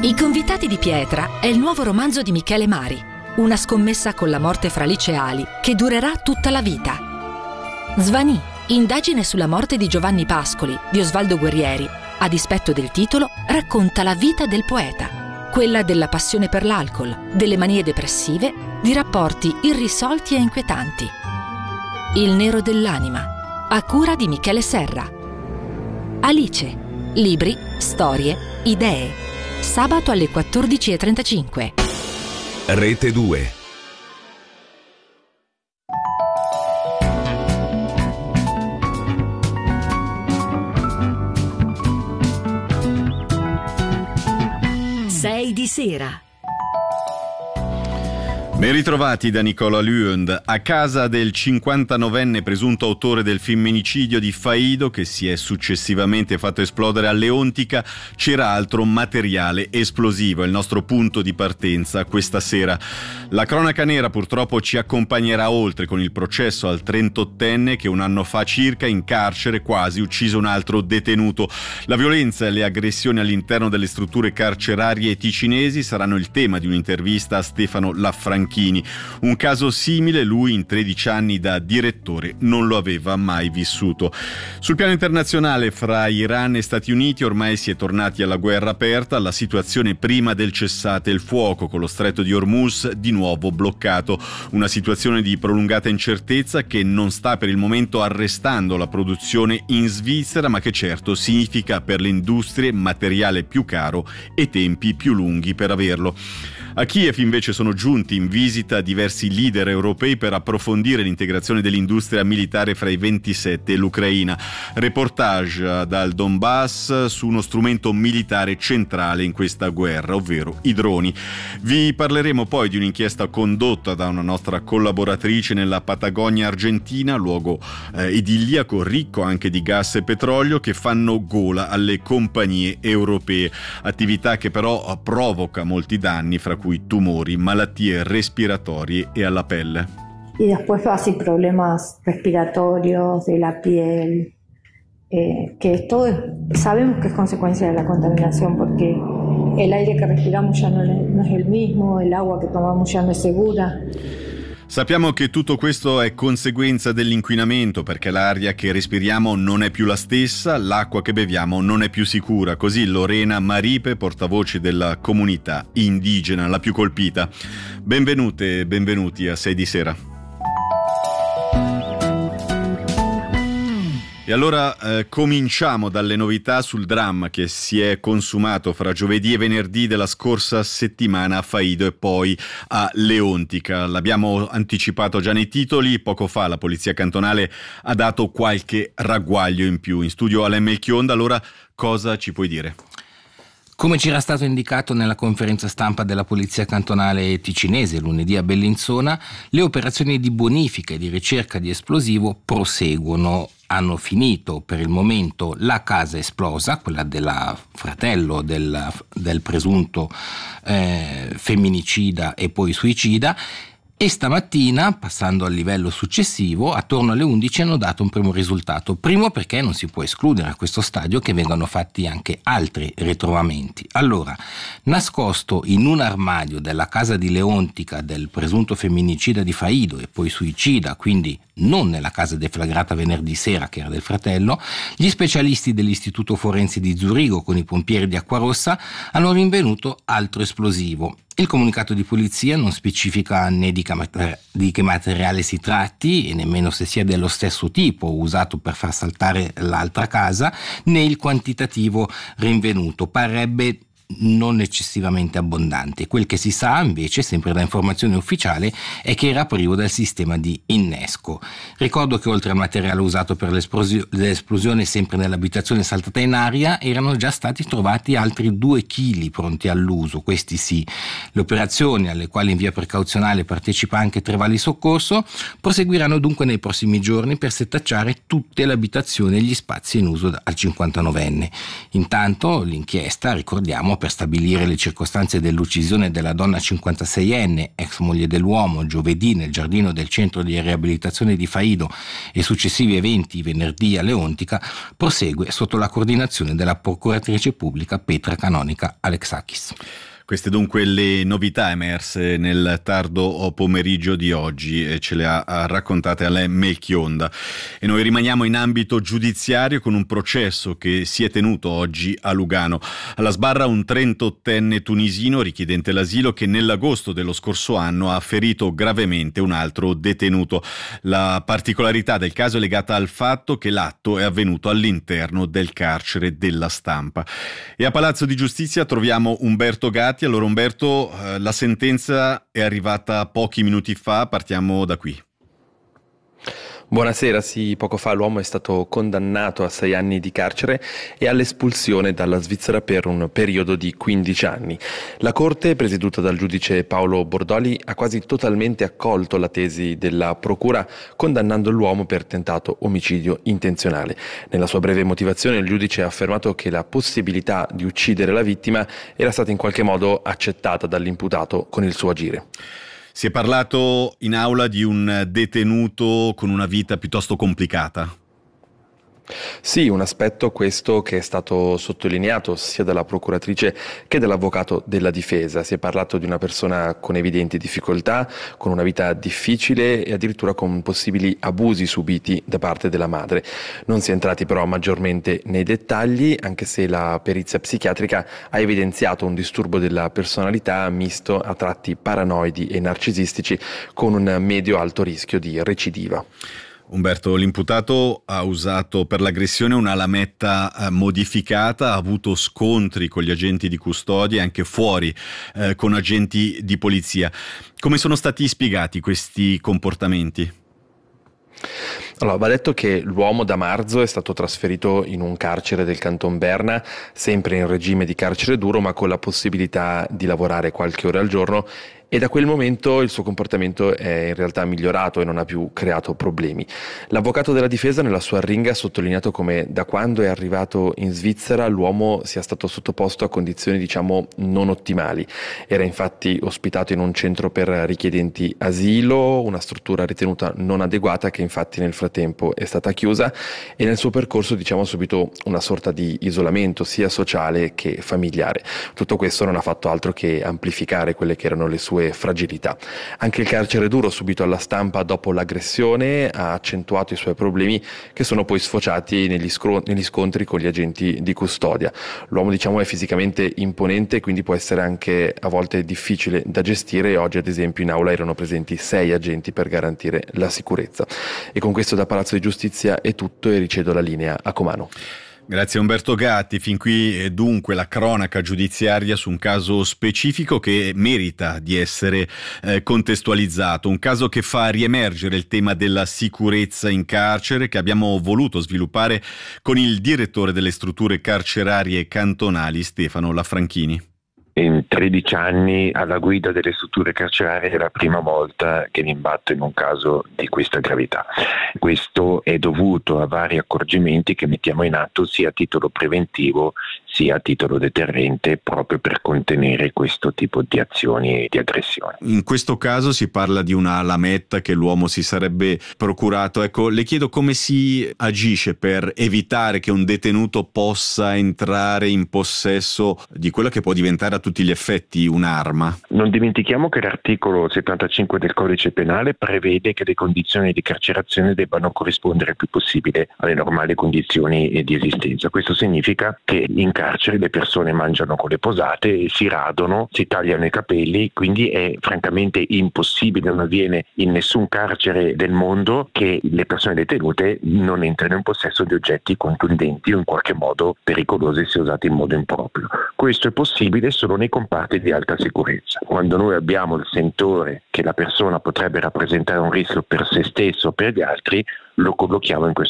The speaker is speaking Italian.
I convitati di pietra è il nuovo romanzo di Michele Mari, una scommessa con la morte fra liceali che durerà tutta la vita. Svanì, indagine sulla morte di Giovanni Pascoli, di Osvaldo Guerrieri, a dispetto del titolo, racconta la vita del poeta, quella della passione per l'alcol, delle manie depressive, di rapporti irrisolti e inquietanti. Il nero dell'anima, a cura di Michele Serra. Alice, libri, storie, idee. Sabato alle 14:35. Rete 2. Sei di sera. Ben ritrovati da Nicola Lund. A casa del 59enne presunto autore del femminicidio di Faido, che si è successivamente fatto esplodere a Leontica, c'era altro materiale esplosivo, è il nostro punto di partenza questa sera. La cronaca nera purtroppo ci accompagnerà oltre con il processo al 38enne che un anno fa circa in carcere quasi ucciso un altro detenuto. La violenza e le aggressioni all'interno delle strutture carcerarie ticinesi saranno il tema di un'intervista a Stefano Laffranchini. Un caso simile lui in 13 anni da direttore non lo aveva mai vissuto. Sul piano internazionale fra Iran e Stati Uniti ormai si è tornati alla guerra aperta, la situazione prima del cessate il fuoco con lo stretto di Hormuz di nuovo bloccato. Una situazione di prolungata incertezza che non sta per il momento arrestando la produzione in Svizzera, ma che certo significa per le industrie materiale più caro e tempi più lunghi per averlo. A Kiev invece sono giunti in visita diversi leader europei per approfondire l'integrazione dell'industria militare fra i 27 e l'Ucraina. Reportage dal Donbass su uno strumento militare centrale in questa guerra, ovvero i droni. Vi parleremo poi di un'inchiesta condotta da una nostra collaboratrice nella Patagonia argentina, luogo idilliaco ricco anche di gas e petrolio che fanno gola alle compagnie europee, attività che però provoca molti danni, fra cui tumori, malattie respiratorie e alla pelle. Y después así problemas respiratorios de la piel, que esto sabemos que es consecuencia de la contaminación porque el aire que respiramos ya no es el mismo, el agua que tomamos ya no es segura. Sappiamo che tutto questo è conseguenza dell'inquinamento perché l'aria che respiriamo non è più la stessa, l'acqua che beviamo non è più sicura. Così Lorena Maripe, portavoce della comunità indigena, la più colpita. Benvenute e benvenuti a 6 di sera. E allora cominciamo dalle novità sul dramma che si è consumato fra giovedì e venerdì della scorsa settimana a Faido e poi a Leontica. L'abbiamo anticipato già nei titoli, poco fa la polizia cantonale ha dato qualche ragguaglio in più. In studio Alain Melchionda, allora cosa ci puoi dire? Come ci era stato indicato nella conferenza stampa della Polizia Cantonale Ticinese lunedì a Bellinzona, le operazioni di bonifica e di ricerca di esplosivo proseguono. Hanno finito per il momento la casa esplosa, quella del fratello del presunto femminicida e poi suicida. E stamattina, passando al livello successivo, attorno alle 11 hanno dato un primo risultato. Primo perché non si può escludere a questo stadio che vengano fatti anche altri ritrovamenti. Allora, nascosto in un armadio della casa di Leontica del presunto femminicida di Faido e poi suicida, quindi non nella casa deflagrata venerdì sera che era del fratello, gli specialisti dell'Istituto Forense di Zurigo con i pompieri di Acquarossa hanno rinvenuto altro esplosivo. Il comunicato di polizia non specifica né di che materiale si tratti e nemmeno se sia dello stesso tipo usato per far saltare l'altra casa, né il quantitativo rinvenuto. Parrebbe non eccessivamente abbondanti. Quel che si sa invece, sempre da informazione ufficiale, è che era privo del sistema di innesco. Ricordo che oltre al materiale usato per l'esplosione sempre nell'abitazione saltata in aria erano già stati trovati altri 2 chili pronti all'uso, questi sì. Le operazioni, alle quali in via precauzionale partecipa anche Trevali Soccorso, proseguiranno dunque nei prossimi giorni per setacciare tutte le abitazioni e gli spazi in uso al 59enne. Intanto l'inchiesta, ricordiamo, per stabilire le circostanze dell'uccisione della donna 56enne, ex moglie dell'uomo, giovedì nel giardino del centro di riabilitazione di Faido e successivi eventi venerdì a Leontica, prosegue sotto la coordinazione della procuratrice pubblica Petra Canonica Alexakis. Queste dunque le novità emerse nel tardo pomeriggio di oggi e ce le ha raccontate Ale Melchionda. E noi rimaniamo in ambito giudiziario con un processo che si è tenuto oggi a Lugano. Alla sbarra un 38enne tunisino richiedente l'asilo che nell'agosto dello scorso anno ha ferito gravemente un altro detenuto. La particolarità del caso è legata al fatto che l'atto è avvenuto all'interno del carcere della Stampa. E a Palazzo di Giustizia troviamo Umberto Gatti. Allora Umberto, la sentenza è arrivata pochi minuti fa, partiamo da qui. Buonasera, sì, poco fa l'uomo è stato condannato a 6 anni di carcere e all'espulsione dalla Svizzera per un periodo di 15 anni. La Corte, presieduta dal giudice Paolo Bordoli, ha quasi totalmente accolto la tesi della Procura, condannando l'uomo per tentato omicidio intenzionale. Nella sua breve motivazione il giudice ha affermato che la possibilità di uccidere la vittima era stata in qualche modo accettata dall'imputato con il suo agire. Si è parlato in aula di un detenuto con una vita piuttosto complicata. Sì, un aspetto questo che è stato sottolineato sia dalla procuratrice che dall'avvocato della difesa. Si è parlato di una persona con evidenti difficoltà, con una vita difficile e addirittura con possibili abusi subiti da parte della madre. Non si è entrati però maggiormente nei dettagli, anche se la perizia psichiatrica ha evidenziato un disturbo della personalità misto a tratti paranoidi e narcisistici con un medio-alto rischio di recidiva. Umberto, l'imputato ha usato per l'aggressione una lametta modificata, ha avuto scontri con gli agenti di custodia e anche fuori con agenti di polizia. Come sono stati spiegati questi comportamenti? Allora, va detto che l'uomo da marzo è stato trasferito in un carcere del Canton Berna, sempre in regime di carcere duro, ma con la possibilità di lavorare qualche ora al giorno, e da quel momento il suo comportamento è in realtà migliorato e non ha più creato problemi. L'avvocato della difesa nella sua arringa ha sottolineato come da quando è arrivato in Svizzera l'uomo sia stato sottoposto a condizioni non ottimali. Era infatti ospitato in un centro per richiedenti asilo, una struttura ritenuta non adeguata che infatti nel frattempo è stata chiusa, e nel suo percorso ha subito una sorta di isolamento sia sociale che familiare. Tutto questo non ha fatto altro che amplificare quelle che erano le sue fragilità. Anche il carcere duro subito alla Stampa dopo l'aggressione ha accentuato i suoi problemi, che sono poi sfociati negli scontri con gli agenti di custodia. L'uomo è fisicamente imponente, quindi può essere anche a volte difficile da gestire, e oggi ad esempio in aula erano presenti 6 agenti per garantire la sicurezza. E con questo da Palazzo di Giustizia è tutto e ricedo la linea a Comano. Grazie Umberto Gatti. Fin qui dunque la cronaca giudiziaria su un caso specifico che merita di essere contestualizzato, un caso che fa riemergere il tema della sicurezza in carcere, che abbiamo voluto sviluppare con il direttore delle strutture carcerarie cantonali Stefano Lafranchini. In 13 anni alla guida delle strutture carcerarie è la prima volta che mi imbatto in un caso di questa gravità. Questo è dovuto a vari accorgimenti che mettiamo in atto sia a titolo preventivo sia a titolo deterrente, proprio per contenere questo tipo di azioni di aggressione. In questo caso si parla di una lametta che l'uomo si sarebbe procurato. Ecco, le chiedo come si agisce per evitare che un detenuto possa entrare in possesso di quella che può diventare a tutti gli effetti un'arma. Non dimentichiamo che l'articolo 75 del Codice Penale prevede che le condizioni di carcerazione debbano corrispondere il più possibile alle normali condizioni di esistenza. Questo significa che in carcere le persone mangiano con le posate, si radono, si tagliano i capelli, quindi è francamente impossibile, non avviene in nessun carcere del mondo che le persone detenute non entrino in possesso di oggetti contundenti o in qualche modo pericolosi se usati in modo improprio. Questo è possibile solo nei comparti di alta sicurezza. Quando noi abbiamo il sentore che la persona potrebbe rappresentare un rischio per se stesso o per gli altri, lo collochiamo in questo